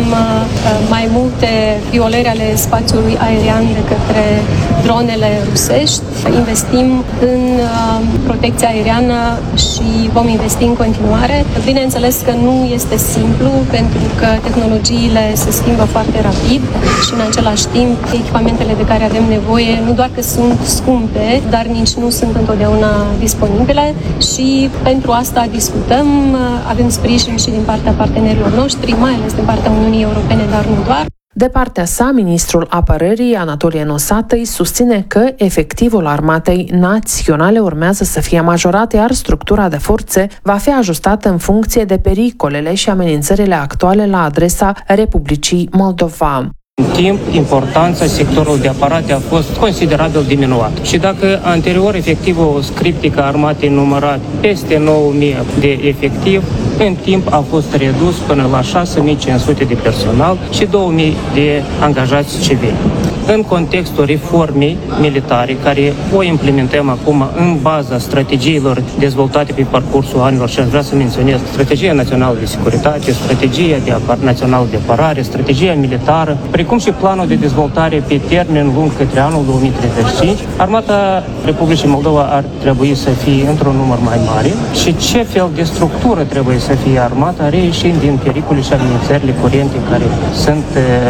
mai multe violări ale spațiului aerian de către dronele rusești. Investim în protecția aeriană și vom investi în continuare. Bineînțeles că nu este simplu, pentru că tehnologiile se schimbă foarte rapid și în același timp echipamentele de care avem nevoie nu doar că sunt scumpe, dar nici nu sunt întotdeauna disponibile, și pentru asta discutăm, avem sprijin și din partea partenerilor noștri, mai ales din partea Uniunii Europene, dar nu doar. De partea sa, ministrul apărării, Anatolie Nosatăi, susține că efectivul armatei naționale urmează să fie majorat, iar structura de forțe va fi ajustată în funcție de pericolele și amenințările actuale la adresa Republicii Moldova. În timp, importanța sectorului de apărare a fost considerabil diminuat. Și dacă anterior efectivul scriptic a armatei număra peste 9.000 de efectiv, în timp a fost redus până la 6.500 de personal și 2.000 de angajați civili. În contextul reformei militare, care o implementăm acum în baza strategiilor dezvoltate pe parcursul anilor, și aș vrea să menționez Strategia Națională de Securitate, Strategia Națională de Apărare, Strategia Militară, precum și planul de dezvoltare pe termen lung către anul 2035, Armata Republicii Moldova ar trebui să fie într-un număr mai mare și ce fel de structură trebuie să fie armata, reieșind din pericole și amenințările curente care sunt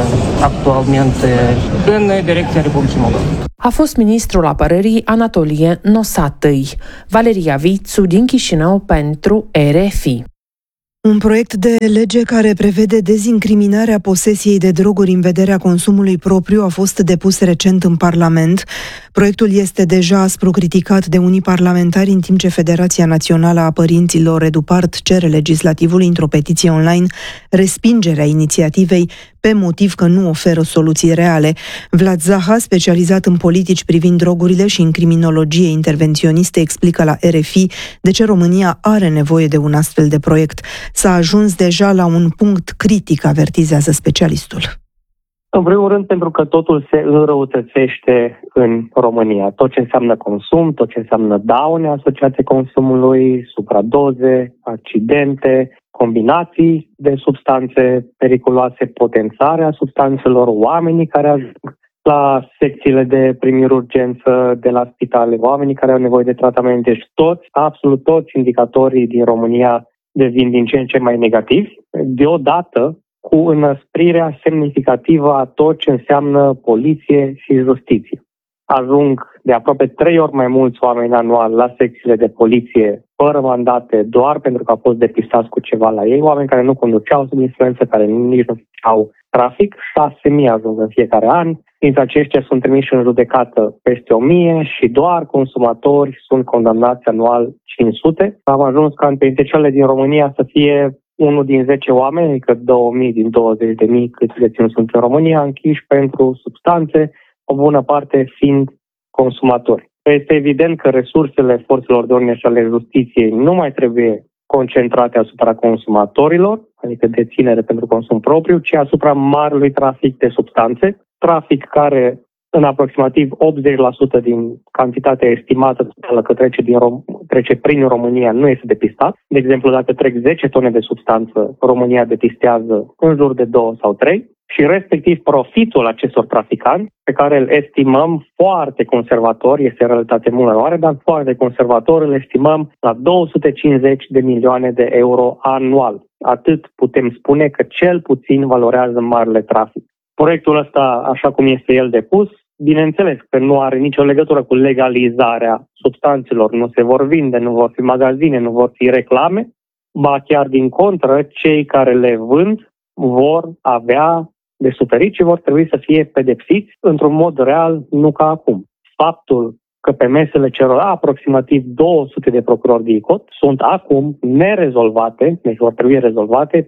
actualmente în direcția Republicii Moldova. A fost ministrul apărării Anatolie Nosatăi. Valeria Vițu din Chișinău pentru RFI. Un proiect de lege care prevede dezincriminarea posesiei de droguri în vederea consumului propriu a fost depus recent în Parlament. Proiectul este deja aspru criticat de unii parlamentari, în timp ce Federația Națională a Părinților Edupart cere legislativului într-o petiție online respingerea inițiativei pe motiv că nu oferă soluții reale. Vlad Zaha, specializat în politici privind drogurile și în criminologie intervenționiste, explică la RFI de ce România are nevoie de un astfel de proiect. S-a ajuns deja la un punct critic, avertizează specialistul. În primul rând pentru că totul se înrăutățește în România. Tot ce înseamnă consum, tot ce înseamnă daune asociate consumului, supradoze, accidente, combinații de substanțe periculoase, potențarea substanțelor, oamenii care ajung la secțiile de primiri urgență de la spitale, oamenii care au nevoie de tratamente. Deci toți, absolut toți indicatorii din România devin din ce în ce mai negativi, deodată cu înăsprirea semnificativă a tot ce înseamnă poliție și justiție. ajung de aproape 3 ori mai mulți oameni anual la secțiile de poliție fără mandate doar pentru că au fost depistați cu ceva la ei, oameni care nu conduceau sub influență, care nici nu au trafic, 6.000 ajung în fiecare an. Dintre aceștia sunt trimiși în judecată peste 1.000 și doar consumatori sunt condamnați anual 500. Am ajuns ca în penitenciarele din România să fie 1 din 10 oameni, adică 2.000 din 20.000 câți deținuți sunt în România, închiși pentru substanțe, o bună parte fiind consumatori. Este evident că resursele forțelor de ordine și ale justiției nu mai trebuie concentrate asupra consumatorilor, adică deținere pentru consum propriu, ci asupra marelui trafic de substanțe, trafic care în aproximativ 80% din cantitatea estimată că trece prin România nu este depistat. De exemplu, dacă trec 10 tone de substanță, România depistează în jur de 2 sau 3 și respectiv profitul acestor traficanți, pe care îl estimăm foarte conservator, este în realitate mult mai mare, dar foarte conservator îl estimăm la 250 de milioane de euro anual. Atât putem spune că cel puțin valorează marele trafic. Proiectul ăsta, așa cum este el depus, bineînțeles că nu are nicio legătură cu legalizarea substanțelor. Nu se vor vinde, nu vor fi magazine, nu vor fi reclame, ba chiar din contră, cei care le vând vor avea de suferit și vor trebui să fie pedepsiți într-un mod real, nu ca acum. Faptul că pe mesele celor aproximativ 200 de procurori de ICOT sunt acum nerezolvate, deci vor trebui rezolvate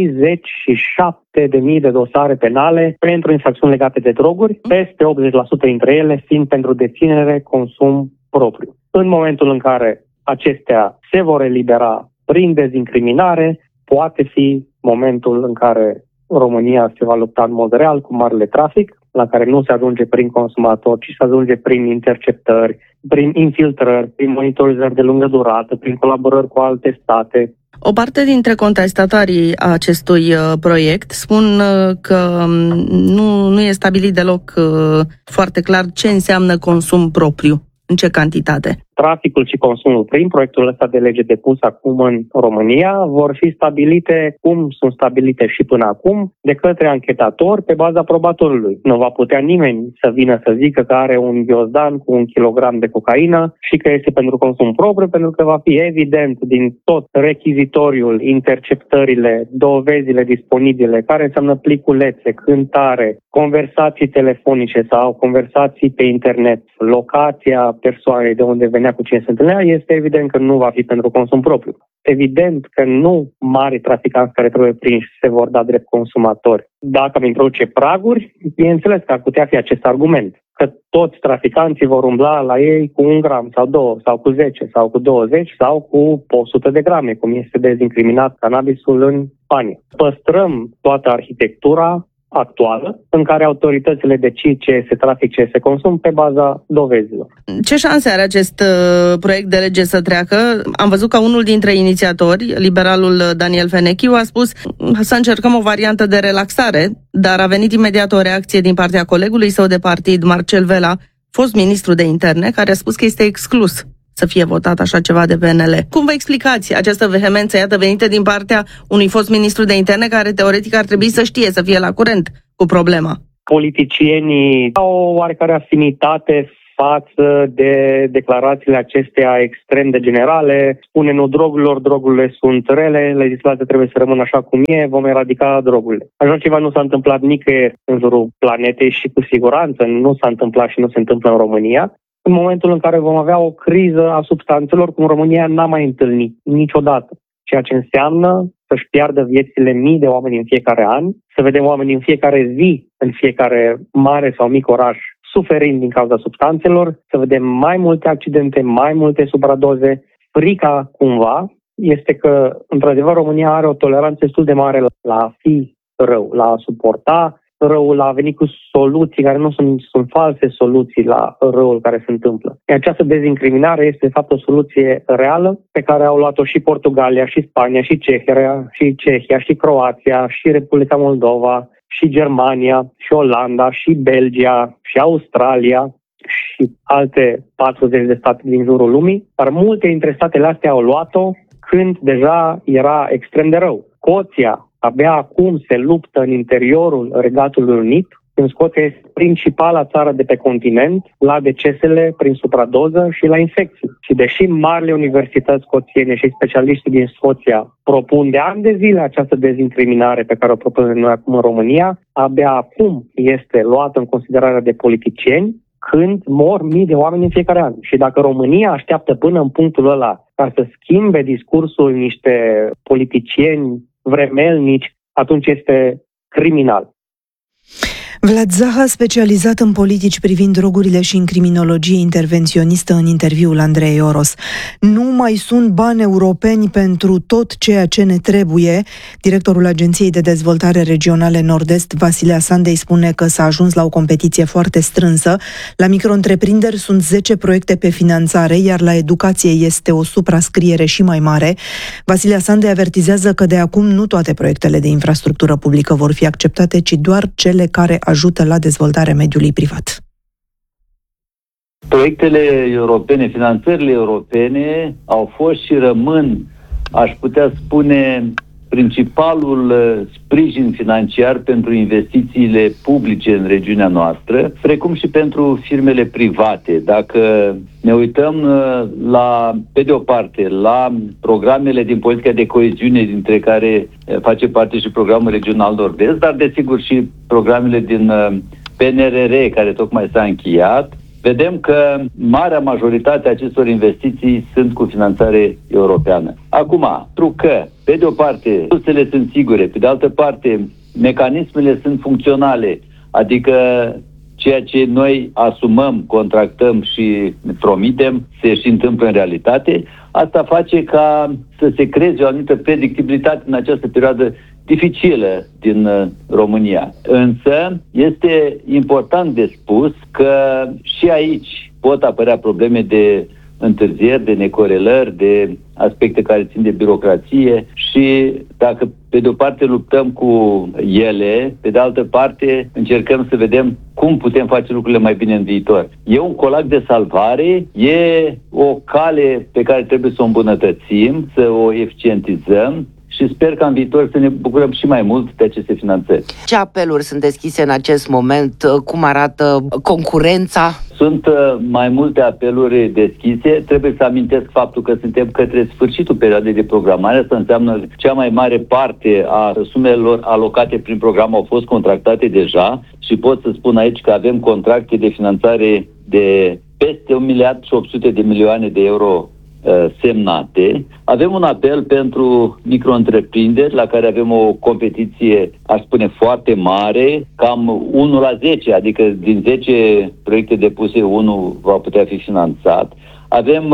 37.000 de dosare penale pentru infracțiuni legate de droguri, peste 80% dintre ele fiind pentru deținere, consum propriu. În momentul în care acestea se vor elibera prin dezincriminare, poate fi momentul în care România se va lupta în mod real cu marele trafic, la care nu se ajunge prin consumator, ci se ajunge prin interceptări, prin infiltrări, prin monitorizări de lungă durată, prin colaborări cu alte state. O parte dintre contestatarii acestui proiect spun că nu e stabilit deloc foarte clar ce înseamnă consum propriu, în ce cantitate. Traficul și consumul prin proiectul ăsta de lege depus acum în România vor fi stabilite cum sunt stabilite și până acum de către anchetator pe baza probatorului. Nu va putea nimeni să vină să zică că are un ghiozdan cu 1 kilogram de cocaină și că este pentru consum propriu, pentru că va fi evident din tot rechizitoriul, interceptările, dovezile disponibile, care înseamnă pliculețe, cântare, conversații telefonice sau conversații pe internet, locația persoanei de unde venea cu cine se întâlnea, este evident că nu va fi pentru consum propriu. Evident că nu mari traficanți care trebuie prinși se vor da drept consumatori. Dacă am introduce praguri, bineînțeles că ar putea fi acest argument, că toți traficanții vor umbla la ei cu 1 gram sau 2 sau cu 10 sau cu 20 sau cu 100 de grame, cum este dezincriminat cannabisul în Spania. Păstrăm toată arhitectura actuală, în care autoritățile decid ce este trafic, ce este consum, pe baza dovezilor. Ce șanse are acest proiect de lege să treacă? Am văzut că unul dintre inițiatori, liberalul Daniel Fenechiu, a spus să încercăm o variantă de relaxare, dar a venit imediat o reacție din partea colegului său de partid, Marcel Vela, fost ministru de interne, care a spus că este exclus să fie votat așa ceva de PNL. Cum vă explicați această vehemență, iată, venită din partea unui fost ministru de interne care teoretic ar trebui să știe, să fie la curent cu problema? Politicienii au o oarecare afinitate față de declarațiile acestea extrem de generale. Spune nu drogurile sunt rele, legislația trebuie să rămână așa cum e, vom eradica drogurile. Așa ceva nu s-a întâmplat nicăieri în jurul planetei și cu siguranță nu s-a întâmplat și nu se întâmplă în România. În momentul în care vom avea o criză a substanțelor, cum România n-a mai întâlnit niciodată, ceea ce înseamnă să-și piardă viețile mii de oameni în fiecare an, să vedem oameni în fiecare zi, în fiecare mare sau mic oraș, suferind din cauza substanțelor, să vedem mai multe accidente, mai multe supradoze. Frica, cumva, este că, într-adevăr, România are o toleranță destul de mare la a fi rău, la a suporta răul, a venit cu soluții care nu sunt false soluții la răul care se întâmplă. Această dezincriminare este, de fapt, o soluție reală pe care au luat-o și Portugalia, și Spania, și Cehia, și Croația, și Republica Moldova, și Germania, și Olanda, și Belgia, și Australia și alte 40 de state din jurul lumii, dar multe dintre statele astea au luat-o când deja era extrem de rău. Scoția abia acum se luptă în interiorul Regatului Unit În Scoția este principala țară de pe continent la decesele prin supradoză și la infecții. Și deși marile universități scoțiene și specialiștii din Scoția propun de ani de zile această dezincriminare pe care o propunem noi acum în România, abia acum este luată în considerare de politicieni când mor mii de oameni în fiecare an. Și dacă România așteaptă până în punctul ăla ca să schimbe discursul niște politicieni vremelnici, atunci este criminal. Vlad Zaha, specializat în politici privind drogurile și în criminologie intervenționistă, în interviul Andrei Oros. Nu mai sunt bani europeni pentru tot ceea ce ne trebuie. Directorul Agenției de Dezvoltare Regionale Nord-Est, Vasile Asandei, spune că s-a ajuns la o competiție foarte strânsă. La micro-întreprinderi sunt 10 proiecte pe finanțare, iar la educație este o suprascriere și mai mare. Vasile Asandei avertizează că de acum nu toate proiectele de infrastructură publică vor fi acceptate, ci doar cele care ajută la dezvoltarea mediului privat. Proiectele europene, finanțările europene au fost și rămân, aș putea spune, principalul sprijin financiar pentru investițiile publice în regiunea noastră, precum și pentru firmele private. Dacă ne uităm pe de o parte, la programele din politica de coeziune, dintre care face parte și programul regional Nord-Est, dar desigur și programele din PNRR, care tocmai s-a încheiat, vedem că marea majoritate a acestor investiții sunt cu finanțare europeană. Acum, pentru că, pe de o parte, sursele sunt sigure, pe de altă parte, mecanismele sunt funcționale, adică ceea ce noi asumăm, contractăm și promitem se și întâmplă în realitate, asta face ca să se creeze o anumită predictibilitate în această perioadă dificilă din România. Însă este important de spus că și aici pot apărea probleme de întârzieri, de necorelări, de aspecte care țin de birocrație și dacă pe de o parte luptăm cu ele, pe de altă parte încercăm să vedem cum putem face lucrurile mai bine în viitor. E un colac de salvare, e o cale pe care trebuie să o îmbunătățim, să o eficientizăm și sper că în viitor să ne bucurăm și mai mult de aceste finanțări. Ce apeluri sunt deschise în acest moment? Cum arată concurența? Sunt mai multe apeluri deschise. Trebuie să amintesc faptul că suntem către sfârșitul perioadei de programare. Asta înseamnă cea mai mare parte a sumelor alocate prin program au fost contractate deja și pot să spun aici că avem contracte de finanțare de peste 1.800 de milioane de euro semnate. Avem un apel pentru micro-întreprinderi la care avem o competiție, aș spune, foarte mare, cam 1 la 10, adică din 10 proiecte depuse, 1 va putea fi finanțat. Avem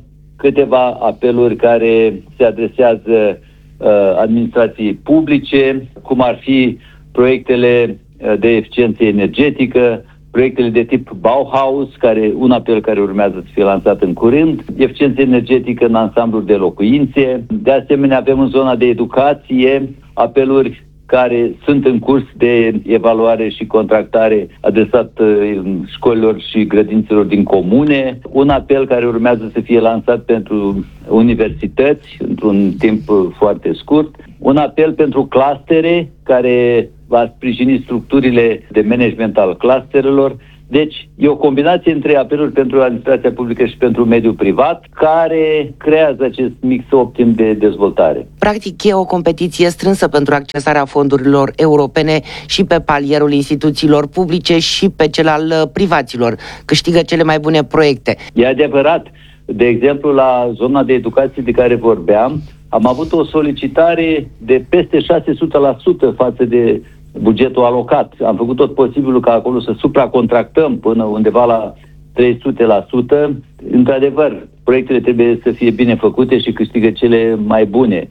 câteva apeluri care se adresează administrației publice, cum ar fi proiectele de eficiență energetică, proiectele de tip Bauhaus, un apel care urmează să fie lansat în curând, eficiență energetică în ansambluri de locuințe. De asemenea, avem în zona de educație apeluri care sunt în curs de evaluare și contractare adresat școlilor și grădințelor din comune. Un apel care urmează să fie lansat pentru universități într-un timp foarte scurt. Un apel pentru clustere care va sprijini structurile de management al clusterelor. Deci e o combinație între apeluri pentru administrația publică și pentru mediul privat care creează acest mix optim de dezvoltare. Practic e o competiție strânsă pentru accesarea fondurilor europene și pe palierul instituțiilor publice și pe cel al privaților. Câștigă cele mai bune proiecte. E adevărat. De exemplu, la zona de educație de care vorbeam, am avut o solicitare de peste 600% față de bugetul alocat. Am făcut tot posibilul ca acolo să supracontractăm până undeva la 300%. Într-adevăr, proiectele trebuie să fie bine făcute și câștigă cele mai bune.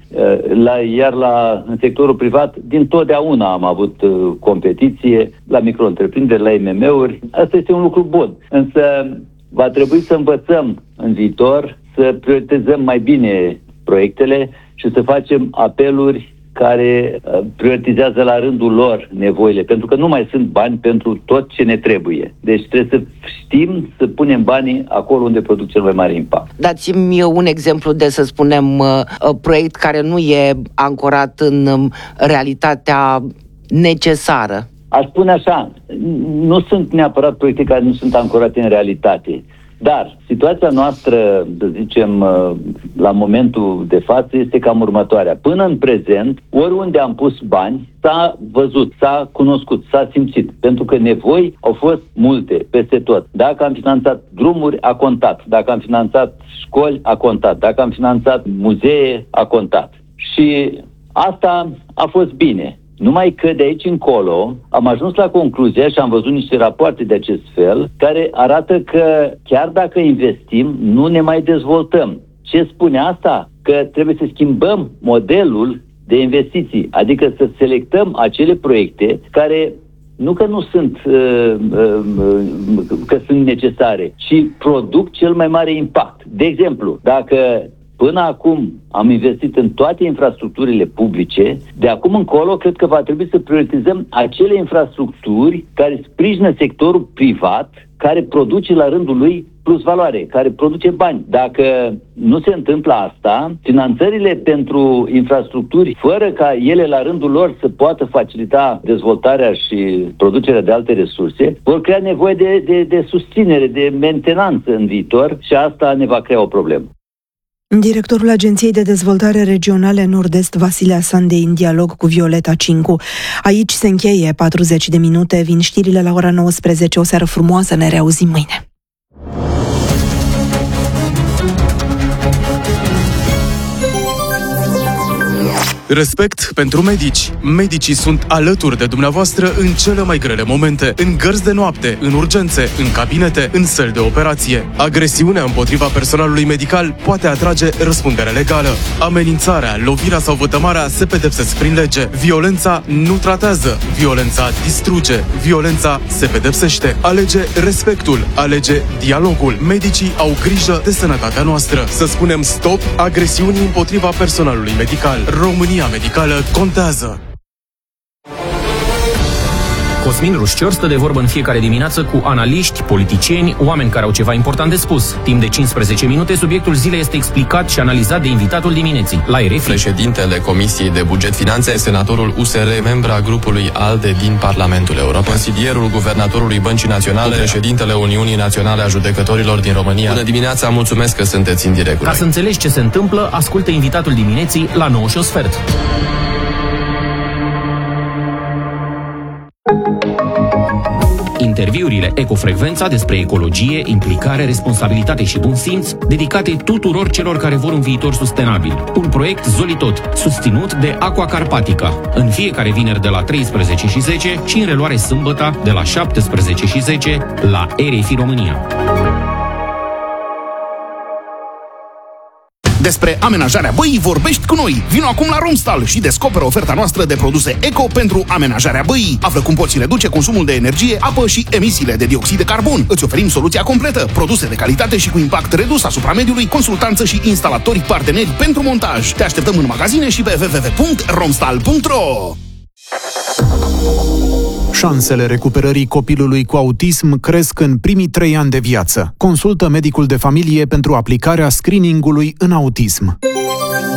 În sectorul privat, dintotdeauna am avut competiție la micro-întreprinderi, la IMM-uri. Asta este un lucru bun. Însă va trebui să învățăm în viitor să prioritizăm mai bine proiectele și să facem apeluri care prioritizează la rândul lor nevoile, pentru că nu mai sunt bani pentru tot ce ne trebuie. Deci trebuie să știm să punem banii acolo unde produc cel mai mare impact. Dați-mi un exemplu de, să spunem, proiect care nu e ancorat în realitatea necesară. aș spune așa, nu sunt neapărat proiecte care nu sunt ancorate în realitate. Dar situația noastră, să zicem, la momentul de față este cam următoarea. Până în prezent, oriunde am pus bani, s-a văzut, s-a cunoscut, s-a simțit. Pentru că nevoi au fost multe, peste tot. Dacă am finanțat drumuri, a contat. Dacă am finanțat școli, a contat. Dacă am finanțat muzee, a contat. Și asta a fost bine. Numai că de aici încolo am ajuns la concluzia și am văzut niște rapoarte de acest fel care arată că chiar dacă investim, nu ne mai dezvoltăm. Ce spune asta? Că trebuie să schimbăm modelul de investiții, adică să selectăm acele proiecte care nu că nu sunt că sunt necesare, ci produc cel mai mare impact. De exemplu, dacă până acum am investit în toate infrastructurile publice, de acum încolo cred că va trebui să prioritizăm acele infrastructuri care sprijină sectorul privat, care produce la rândul lui plus valoare, care produce bani. Dacă nu se întâmplă asta, finanțările pentru infrastructuri, fără ca ele la rândul lor să poată facilita dezvoltarea și producerea de alte resurse, vor crea nevoie de susținere, de mentenanță în viitor și asta ne va crea o problemă. Directorul Agenției de Dezvoltare Regionale Nord-Est, Vasile Asandei, în dialog cu Violeta Cincu. Aici se încheie 40 de minute, vin știrile la ora 19. O seară frumoasă, ne reauzim mâine. Respect pentru medici. Medicii sunt alături de dumneavoastră în cele mai grele momente, în gărzi de noapte, în urgențe, în cabinete, în săli de operație. Agresiunea împotriva personalului medical poate atrage răspundere legală. Amenințarea, lovirea sau vătămarea se pedepsesc prin lege. Violența nu tratează, violența distruge, violența se pedepsește. Alege respectul, alege dialogul. Medicii au grijă de sănătatea noastră. Să spunem stop agresiunii împotriva personalului medical. România medicală contează. Cosmin Rușcior stă de vorbă în fiecare dimineață cu analiști, politicieni, oameni care au ceva important de spus. Timp de 15 minute, subiectul zilei este explicat și analizat de invitatul dimineții. La RFI. Președintele Comisiei de Buget Finanțe, senatorul USR, membra grupului ALDE din Parlamentul European, consilierul guvernatorului Băncii Naționale, președintele Uniunii Naționale a Judecătorilor din România. Bună dimineața, mulțumesc că sunteți în direct. Ca să înțelegi ce se întâmplă, ascultă invitatul dimineții la 9:15. Interviurile Ecofrecvența despre ecologie, implicare, responsabilitate și bun simț, dedicate tuturor celor care vor un viitor sustenabil. Un proiect Zolitot, susținut de Aqua Carpatica. În fiecare vineri de la 13:10 și în reluare sâmbătă de la 17:10 la RFI România. Despre amenajarea băii vorbești cu noi. Vino acum la Romstal și descoperă oferta noastră de produse eco pentru amenajarea băii. Află cum poți reduce consumul de energie, apă și emisiile de dioxid de carbon. Îți oferim soluția completă, produse de calitate și cu impact redus asupra mediului, consultanță și instalatori parteneri pentru montaj. Te așteptăm în magazine și pe www.romstal.ro. Șansele recuperării copilului cu autism cresc în primii 3 ani de viață. Consultă medicul de familie pentru aplicarea screeningului în autism.